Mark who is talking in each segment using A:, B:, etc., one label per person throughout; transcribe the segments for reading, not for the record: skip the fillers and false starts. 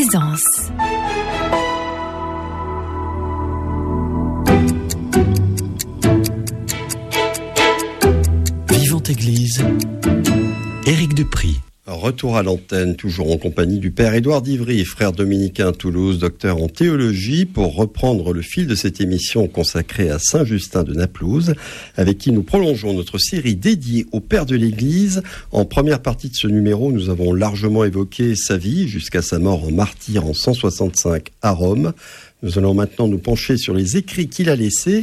A: présence.
B: Vivante Église, Éric Dupry.
C: Retour à l'antenne, toujours en compagnie du Père Édouard d'Ivry, frère dominicain à Toulouse, docteur en théologie, pour reprendre le fil de cette émission consacrée à Saint-Justin de Naplouse, avec qui nous prolongeons notre série dédiée au Père de l'Église. En première partie de ce numéro, nous avons largement évoqué sa vie jusqu'à sa mort en martyr en 165 à Rome. Nous allons maintenant nous pencher sur les écrits qu'il a laissés.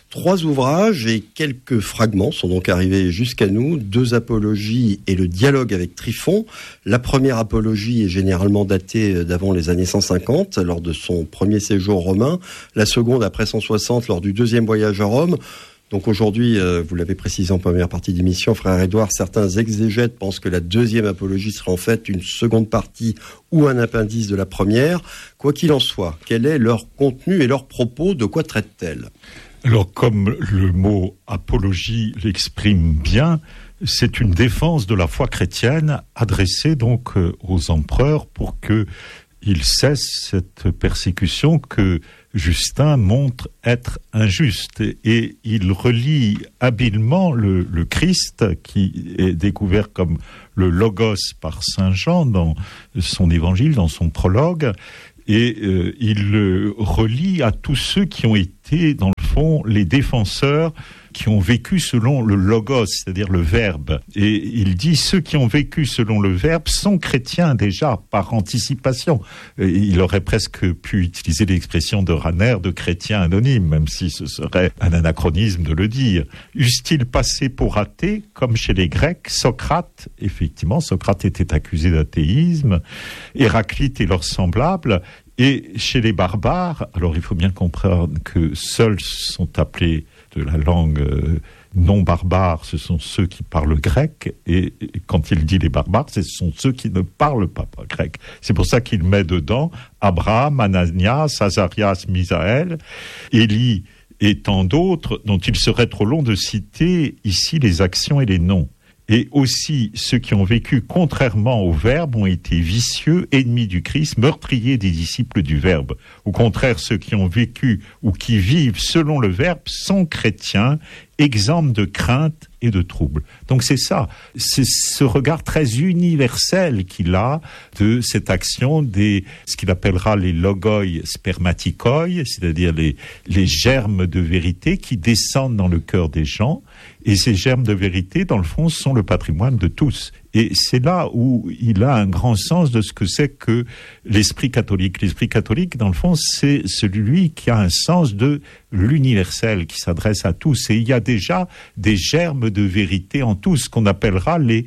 C: 3 ouvrages et quelques fragments sont donc arrivés jusqu'à nous. 2 apologies et le dialogue avec Tryphon. La première apologie est généralement datée d'avant les années 150, lors de son premier séjour romain. La seconde après 160, lors du deuxième voyage à Rome. Donc aujourd'hui, vous l'avez précisé en première partie d'émission, frère Édouard, certains exégètes pensent que la deuxième apologie serait en fait une seconde partie ou un appendice de la première. Quoi qu'il en soit, quel est leur contenu et leur propos? De quoi traite-t-elle?
D: Alors, comme le mot apologie l'exprime bien, c'est une défense de la foi chrétienne adressée donc aux empereurs pour qu'ils cessent cette persécution que Justin montre être injuste. Et il relie habilement le Christ, qui est découvert comme le Logos par Saint Jean dans son évangile, dans son prologue, et il le relie à tous ceux qui ont été, dans le fond, les défenseurs qui ont vécu selon le logos, c'est-à-dire le verbe. Et il dit, ceux qui ont vécu selon le verbe sont chrétiens déjà, par anticipation. Il aurait presque pu utiliser l'expression de Rahner de chrétien anonyme, même si ce serait un anachronisme de le dire. Eussent-ils passé pour athées, comme chez les Grecs? Socrate, effectivement, Socrate était accusé d'athéisme, Héraclite et leurs semblables. Et chez les barbares, alors il faut bien comprendre que seuls sont appelés de la langue non barbare, ce sont ceux qui parlent grec, et quand il dit les barbares, ce sont ceux qui ne parlent pas grec. C'est pour ça qu'il met dedans Abraham, Ananias, Azarias, Misaël, Élie et tant d'autres, dont il serait trop long de citer ici les actions et les noms. Et aussi, ceux qui ont vécu contrairement au Verbe ont été vicieux, ennemis du Christ, meurtriers des disciples du Verbe. Au contraire, ceux qui ont vécu ou qui vivent selon le Verbe sont chrétiens, exempts de crainte et de trouble. Donc c'est ça, c'est ce regard très universel qu'il a de cette action des, ce qu'il appellera les logoi spermatikoi, c'est-à-dire les germes de vérité qui descendent dans le cœur des gens. Et ces germes de vérité, dans le fond, sont le patrimoine de tous. Et c'est là où il a un grand sens de ce que c'est que l'esprit catholique. L'esprit catholique, dans le fond, c'est celui qui a un sens de l'universel, qui s'adresse à tous. Et il y a déjà des germes de vérité en tous, qu'on appellera les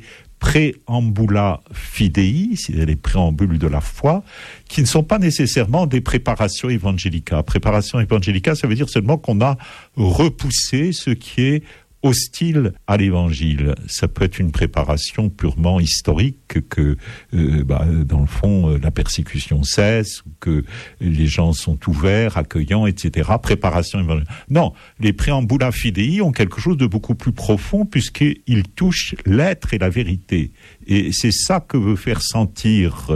D: préambula fidei, c'est-à-dire les préambules de la foi, qui ne sont pas nécessairement des préparations evangelica. Préparation evangelica, ça veut dire seulement qu'on a repoussé ce qui est hostile à l'évangile. Ça peut être une préparation purement historique, que dans le fond la persécution cesse, ou que les gens sont ouverts, accueillants, etc. Préparation évangélique. Non, les préambula fidei ont quelque chose de beaucoup plus profond, puisqu'ils touchent l'être et la vérité. Et c'est ça que veut faire sentir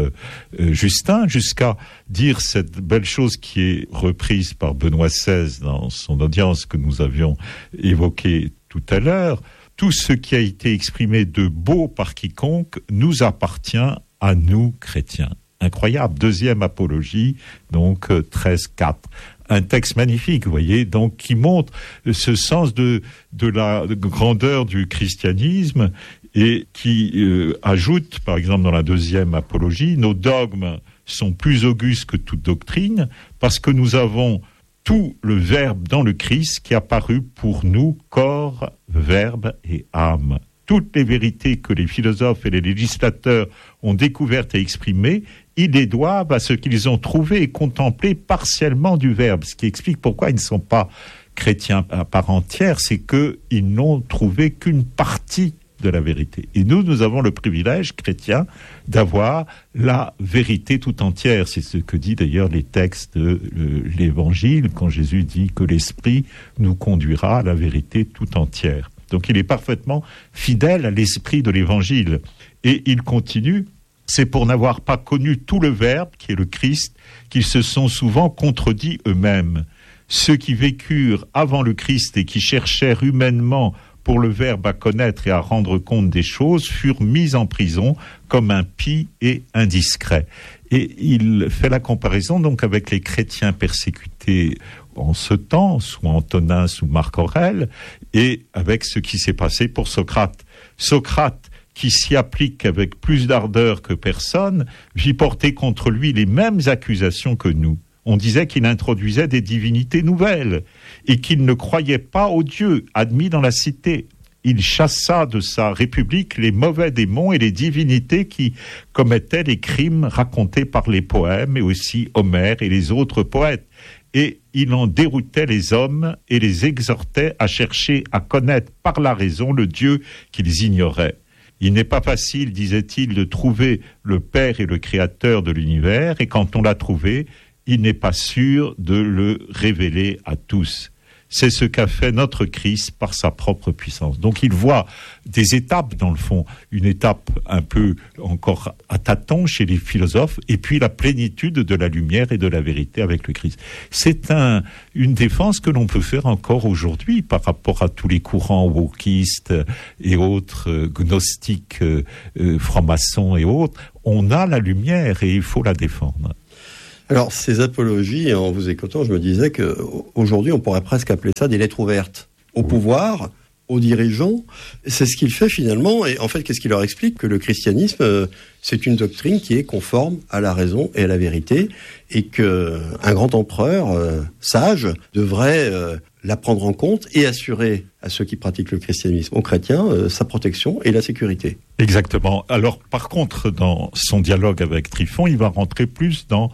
D: Justin, jusqu'à dire cette belle chose qui est reprise par Benoît XVI dans son audience que nous avions évoquée tout à l'heure. Tout ce qui a été exprimé de beau par quiconque nous appartient à nous, chrétiens. Incroyable. Deuxième apologie, donc 13.4. Un texte magnifique, vous voyez, donc qui montre ce sens de la grandeur du christianisme et qui ajoute, par exemple, dans la deuxième apologie, nos dogmes sont plus augustes que toute doctrine parce que nous avons tout le Verbe dans le Christ qui a paru pour nous corps, verbe et âme. Toutes les vérités que les philosophes et les législateurs ont découvertes et exprimées, ils les doivent à ce qu'ils ont trouvé et contemplé partiellement du Verbe. Ce qui explique pourquoi ils ne sont pas chrétiens à part entière, c'est qu'ils n'ont trouvé qu'une partie de la vérité. Et nous avons le privilège chrétien d'avoir la vérité tout entière. C'est ce que dit d'ailleurs les textes de l'Évangile, quand Jésus dit que l'Esprit nous conduira à la vérité tout entière. Donc il est parfaitement fidèle à l'esprit de l'Évangile. Et il continue C'est pour n'avoir pas connu tout le Verbe, qui est le Christ, qu'ils se sont souvent contredits eux-mêmes. Ceux qui vécurent avant le Christ et qui cherchèrent humainement pour le Verbe à connaître et à rendre compte des choses furent mis en prison comme impies et indiscrets. Et il fait la comparaison donc avec les chrétiens persécutés en ce temps, sous Antonin, sous Marc Aurèle, et avec ce qui s'est passé pour Socrate. Socrate, qui s'y applique avec plus d'ardeur que personne, vit porter contre lui les mêmes accusations que nous. On disait qu'il introduisait des divinités nouvelles et qu'il ne croyait pas aux dieux admis dans la cité. Il chassa de sa république les mauvais démons et les divinités qui commettaient les crimes racontés par les poèmes et aussi Homère et les autres poètes. Et il en déroutait les hommes et les exhortait à chercher à connaître par la raison le Dieu qu'ils ignoraient. Il n'est pas facile, disait-il, de trouver le Père et le Créateur de l'univers, et quand on l'a trouvé, il n'est pas sûr de le révéler à tous. C'est ce qu'a fait notre Christ par sa propre puissance. Donc il voit des étapes dans le fond, une étape un peu encore à tâtons chez les philosophes, et puis la plénitude de la lumière et de la vérité avec le Christ. C'est une défense que l'on peut faire encore aujourd'hui par rapport à tous les courants wokistes et autres gnostiques, francs-maçons et autres. On a la lumière et il faut la défendre.
C: Alors, ces apologies, en vous écoutant, je me disais qu'aujourd'hui, on pourrait presque appeler ça des lettres ouvertes au pouvoir, aux dirigeants. C'est ce qu'il fait finalement. Et en fait, qu'est-ce qu'il leur explique? Que le christianisme, c'est une doctrine qui est conforme à la raison et à la vérité, et qu'un grand empereur sage devrait la prendre en compte et assurer à ceux qui pratiquent le christianisme, aux chrétiens, sa protection et la sécurité.
D: Exactement. Alors, par contre, dans son dialogue avec Tryphon, il va rentrer plus dans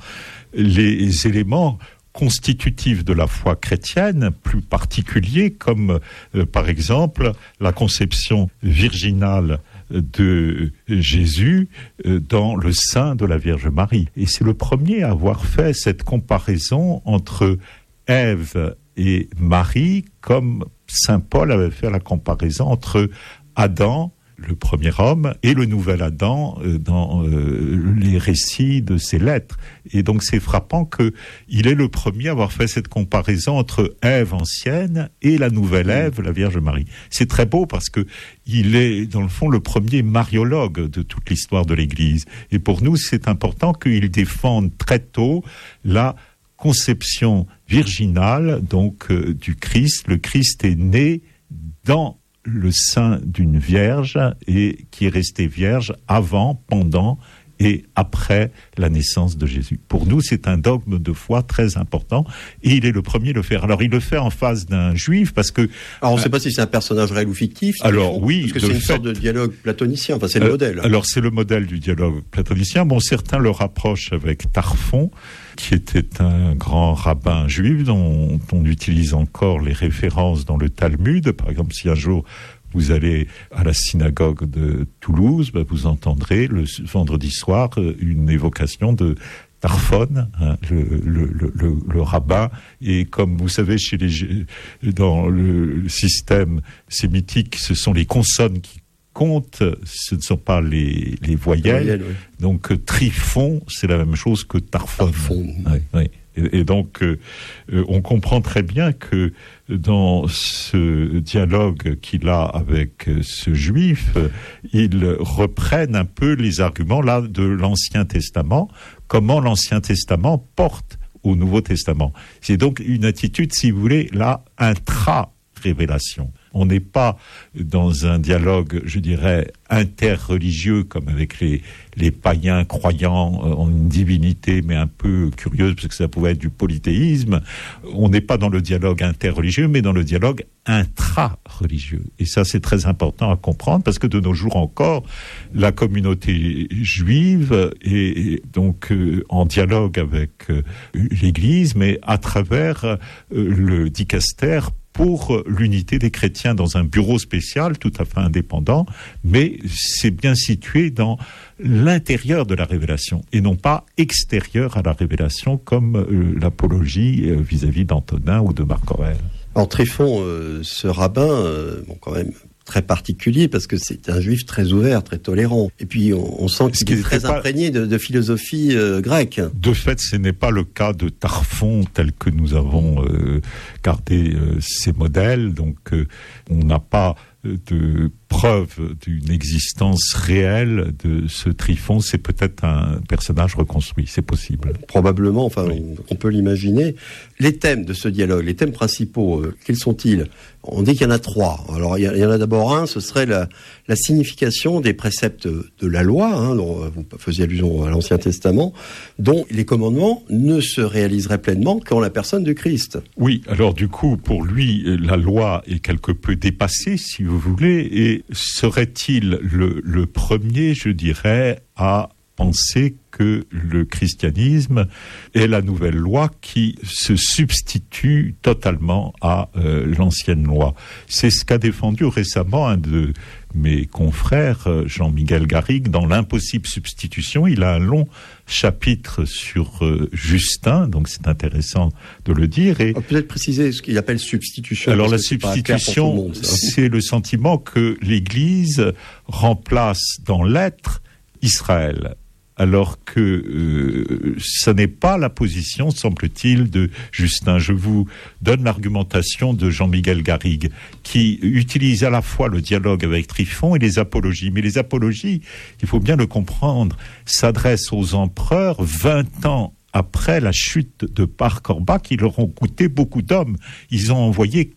D: les éléments constitutifs de la foi chrétienne, plus particuliers, comme par exemple la conception virginale de Jésus dans le sein de la Vierge Marie. Et c'est le premier à avoir fait cette comparaison entre Ève et Marie, comme saint Paul avait fait la comparaison entre Adam, le premier homme, et le nouvel Adam dans les récits de ses lettres. Et donc c'est frappant qu'il est le premier à avoir fait cette comparaison entre Ève ancienne et la nouvelle Ève, la Vierge Marie. C'est très beau parce que il est, dans le fond, le premier mariologue de toute l'histoire de l'Église. Et pour nous, c'est important qu'il défende très tôt la conception virginale donc du Christ. Le Christ est né dans le sein d'une vierge et qui est restée vierge avant, pendant et après la naissance de Jésus. Pour nous, c'est un dogme de foi très important et il est le premier à le faire. Alors, il le fait en face d'un juif parce que...
C: Alors, on ne sait pas si c'est un personnage réel ou fictif.
D: Alors, oui.
C: Parce que c'est une sorte de dialogue platonicien. Enfin, c'est le modèle.
D: Alors, c'est le modèle du dialogue platonicien. Bon, certains le rapprochent avec Tarphon, qui était un grand rabbin juif dont on utilise encore les références dans le Talmud. Par exemple, si un jour vous allez à la synagogue de Toulouse, vous entendrez le vendredi soir une évocation de Tarphon, hein, le rabbin. Et comme vous savez, dans le système sémitique, ce sont les consonnes qui comptent, ce ne sont pas les voyelles. Oui. Donc Tryphon, c'est la même chose que Tarphon. Oui. Et donc, on comprend très bien que dans ce dialogue qu'il a avec ce juif, il reprenne un peu les arguments là de l'Ancien Testament, comment l'Ancien Testament porte au Nouveau Testament. C'est donc une attitude, si vous voulez, là, intra-révélation. On n'est pas dans un dialogue, je dirais, interreligieux, comme avec les païens croyant en une divinité, mais un peu curieuse, parce que ça pouvait être du polythéisme. On n'est pas dans le dialogue interreligieux, mais dans le dialogue intra-religieux. Et ça, c'est très important à comprendre, parce que de nos jours encore, la communauté juive est donc en dialogue avec l'Église, mais à travers le dicaster, pour l'unité des chrétiens dans un bureau spécial tout à fait indépendant, mais c'est bien situé dans l'intérieur de la révélation et non pas extérieur à la révélation comme l'apologie vis-à-vis d'Antonin ou de Marc Aurèle.
C: Alors Tryphon, ce rabbin, quand même très particulier parce que c'est un juif très ouvert, très tolérant. Et puis on sent qu'il est très imprégné de philosophie grecque.
D: De fait, ce n'est pas le cas de Tarfon tel que nous avons gardé ces modèles. Donc on n'a pas de preuve d'une existence réelle de ce Tryphon. C'est peut-être un personnage reconstruit, c'est possible.
C: Probablement, enfin, oui. On peut l'imaginer. Les thèmes de ce dialogue, les thèmes principaux, quels sont-ils ? On dit qu'il y en a 3. Alors, il y en a d'abord un, ce serait la signification des préceptes de la loi, dont vous faisiez allusion à l'Ancien Testament, dont les commandements ne se réaliseraient pleinement qu'en la personne du Christ.
D: Oui, alors du coup, pour lui, la loi est quelque peu dépassée, si vous voulez, et serait-il le premier, je dirais, à penser que le christianisme est la nouvelle loi qui se substitue totalement à l'ancienne loi. C'est ce qu'a défendu récemment un de mes confrères, Jean-Miguel Garrigue, dans l'impossible substitution. Il a un long chapitre sur Justin, donc c'est intéressant de le dire. Et
C: peut-être préciser ce qu'il appelle substitution.
D: Alors la substitution, c'est le sentiment que l'Église remplace dans l'être Israël. Alors que ce n'est pas la position, semble-t-il, de Justin. Je vous donne l'argumentation de Jean-Miguel Garrigue, qui utilise à la fois le dialogue avec Tryphon et les apologies. Mais les apologies, il faut bien le comprendre, s'adressent aux empereurs 20 ans après la chute de Bar Korba, qui leur ont coûté beaucoup d'hommes. Ils ont envoyé